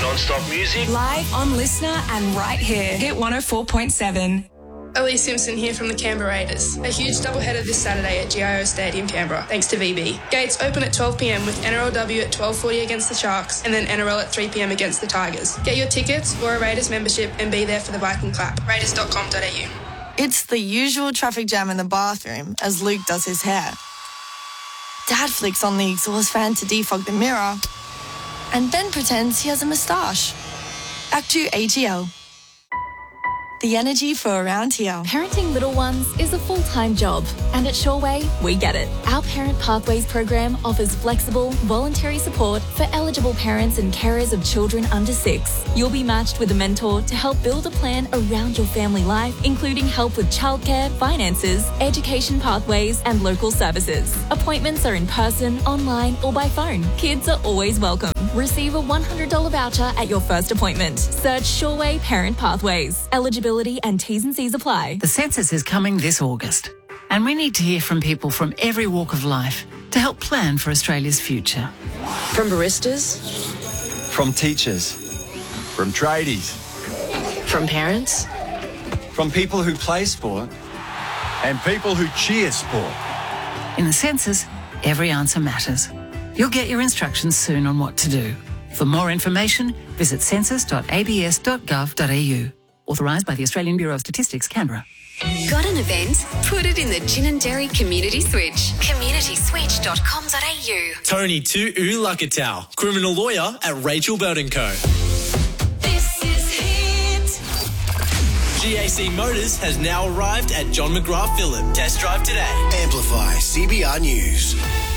non-stop music. Live on Listener and right here. Hit 104.7. Ellie Simpson here from the Canberra Raiders. A huge doubleheader this Saturday at GIO Stadium, Canberra, thanks to VB. Gates open at 12 p.m. with NRLW at 12:40 against the Sharks and then NRL at 3 p.m. against the Tigers. Get your tickets or a Raiders membership and be there for the Viking Clap. Raiders.com.au. It's the usual traffic jam in the bathroom as Luke does his hair. Dad flicks on the exhaust fan to defog the mirror and then pretends he has a moustache. Act 2 ATL. The energy for around here. Parenting little ones is a full-time job, and at Shoreway, we get it. Our Parent Pathways program offers flexible, voluntary support for eligible parents and carers of children under 6. You'll be matched with a mentor to help build a plan around your family life, including help with childcare, finances, education pathways, and local services. Appointments are in person, online, or by phone. Kids are always welcome. Receive a $100 voucher at your first appointment. Search Shoreway Parent Pathways. Eligibility and T's and C's apply. The census is coming this August, and we need to hear from people from every walk of life to help plan for Australia's future. From baristas, from teachers, from tradies, from parents, from people who play sport, and people who cheer sport. In the census, every answer matters. You'll get your instructions soon on what to do. For more information, visit census.abs.gov.au. Authorised by the Australian Bureau of Statistics, Canberra. Got an event? Put it in the Gin and Dairy Community Switch. communityswitch.com.au. Tony Tu Lakatau, criminal lawyer at Rachel Belt & Co. This is Hit. GAC Motors has now arrived at John McGrath Phillip. Test drive today. Amplify CBR News.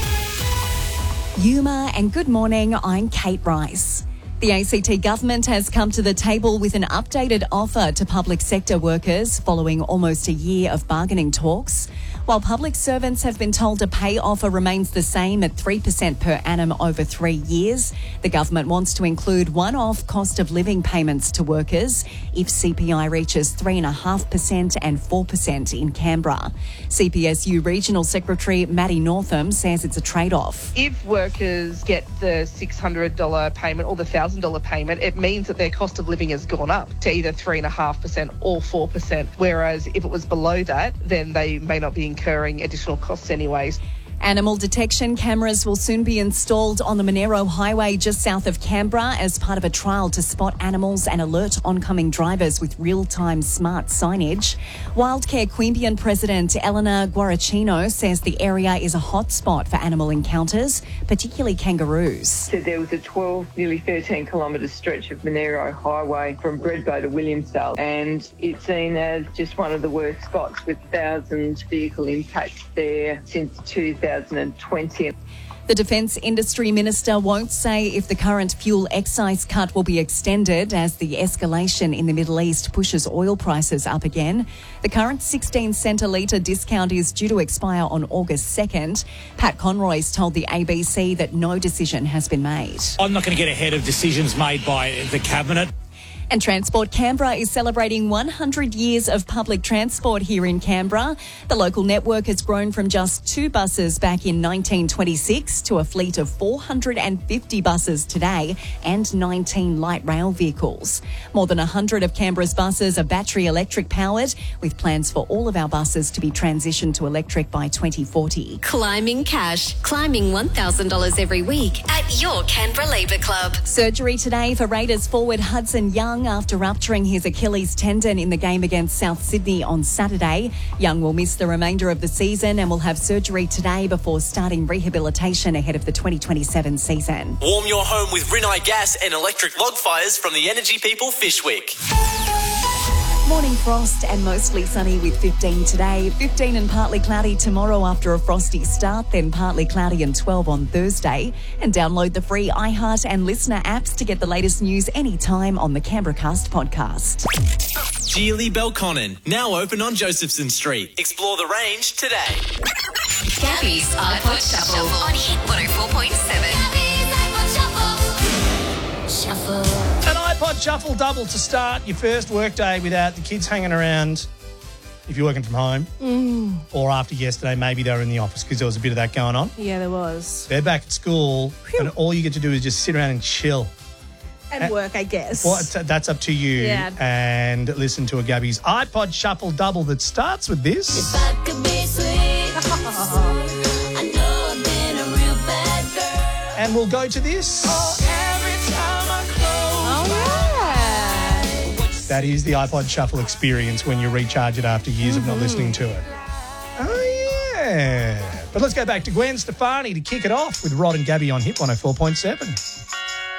Yuma and good morning, I'm Kate Rice. The ACT government has come to the table with an updated offer to public sector workers following almost a year of bargaining talks. While public servants have been told a pay offer remains the same at 3% per annum over 3 years, the government wants to include one-off cost of living payments to workers if CPI reaches 3.5% and 4% in Canberra. CPSU Regional Secretary Maddie Northam says it's a trade-off. If workers get the $600 payment or the $1,000 payment, it means that their cost of living has gone up to either 3.5% or 4%, whereas if it was below that, then they may not be incurring additional costs anyways. Animal detection cameras will soon be installed on the Monero Highway just south of Canberra as part of a trial to spot animals and alert oncoming drivers with real-time smart signage. Wildcare Queanbeyan President Eleanor Guaracino says the area is a hotspot for animal encounters, particularly kangaroos. So there was a 12, nearly 13-kilometre stretch of Monero Highway from Bredbow to Williamsdale, and it's seen as just one of the worst spots with thousands of vehicle impacts there since 2020. The Defence Industry Minister won't say if the current fuel excise cut will be extended as the escalation in the Middle East pushes oil prices up again. The current 16 cent a litre discount is due to expire on August 2nd. Pat Conroy's told the ABC that no decision has been made. I'm not going to get ahead of decisions made by the Cabinet. And Transport Canberra is celebrating 100 years of public transport here in Canberra. The local network has grown from just 2 buses back in 1926 to a fleet of 450 buses today and 19 light rail vehicles. More than 100 of Canberra's buses are battery electric powered, with plans for all of our buses to be transitioned to electric by 2040. Climbing cash. Climbing $1,000 every week at your Canberra Labour Club. Surgery today for Raiders forward Hudson Young after rupturing his Achilles tendon in the game against South Sydney on Saturday. Young will miss the remainder of the season and will have surgery today before starting rehabilitation ahead of the 2027 season. Warm your home with Rinnai gas and electric log fires from the Energy People Fishwick. Morning frost and mostly sunny with 15 today, 15 and partly cloudy tomorrow after a frosty start, then partly cloudy and 12 on Thursday. And download the free iHeart and Listener apps to get the latest news anytime on the Canberra Cast podcast. Geely Belconnen, now open on Josephson Street. Explore the range today. Gabby's iPod Shuffle on Hit 104.7. Shuffle. An iPod Shuffle double to start your first workday without the kids hanging around if you're working from home. Or after yesterday, maybe they were in the office because there was a bit of that going on. Yeah, there was. They're back at school and all you get to do is just sit around and chill. And work, I guess. Well, that's up to you. Yeah. And listen to a Gabby's iPod Shuffle double that starts with this. And we'll go to this. That is the iPod Shuffle experience when you recharge it after years of not listening to it. Oh, yeah. But let's go back to Gwen Stefani to kick it off with Rod and Gabby on Hit 104.7.